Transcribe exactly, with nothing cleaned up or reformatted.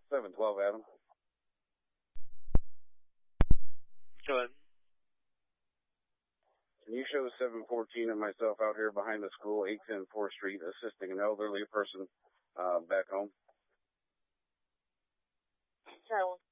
seven twelve, Adam. Go ahead. Can you show seven fourteen and myself out here behind the school, eight ten fourth Street, assisting an elderly person uh, back home? Sorry, one